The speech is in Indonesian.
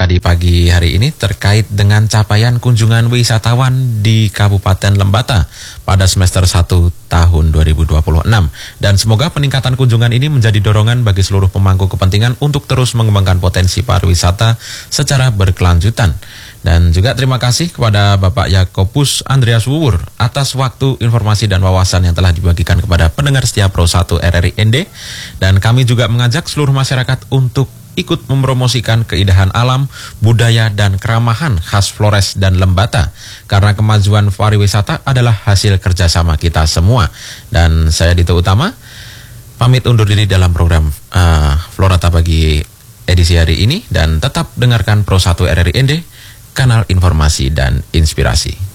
di pagi hari ini terkait dengan capaian kunjungan wisatawan di Kabupaten Lembata pada semester 1 tahun 2026. Dan semoga peningkatan kunjungan ini menjadi dorongan bagi seluruh pemangku kepentingan untuk terus mengembangkan potensi pariwisata secara berkelanjutan. Dan juga terima kasih kepada Bapak Yakobus Andreas Wuwur atas waktu, informasi, dan wawasan yang telah dibagikan kepada pendengar setia Pro 1 RRI ND. Dan kami juga mengajak seluruh masyarakat untuk ikut mempromosikan keindahan alam, budaya, dan keramahan khas Flores dan Lembata. Karena kemajuan pariwisata adalah hasil kerjasama kita semua. Dan saya Dito Utama, pamit undur diri dalam program Florata Pagi edisi hari ini. Dan tetap dengarkan Pro 1 RRI ND, kanal informasi dan inspirasi.